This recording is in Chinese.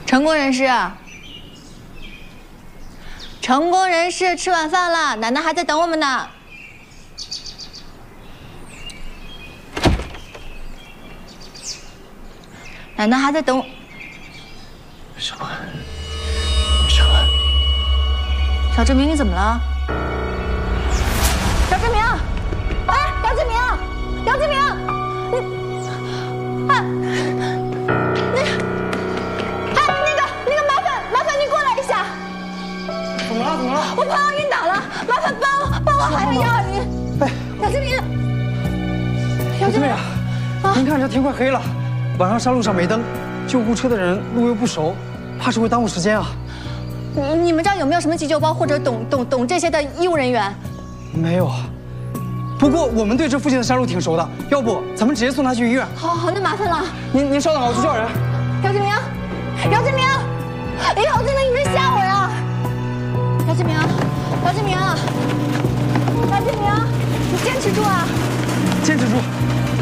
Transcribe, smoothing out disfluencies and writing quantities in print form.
成功人士，成功人士，吃晚饭了，奶奶还在等我们呢。奶奶还在等我。 小曼，小曼， 小志明，你怎么了？姚志明，哎，姚志明，姚志明，麻烦你过来一下。 怎么了？怎么了？ 我朋友晕倒了，麻烦帮我喊个120。 哎， 姚志明， 姚志明，您看这天快黑了，晚上山路上没灯，救护车的人路又不熟，怕是会耽误时间啊。 你们这儿有没有什么急救包或者懂这些的医务人员？ 没有。不过我们对这附近的山路挺熟的，要不咱们直接送他去医院？ 好，那麻烦了。 您稍等，我去叫人。 姚志明，姚志明，姚志明，你别吓我呀！姚志明，姚志明，姚志明，你坚持住啊！ 坚持住。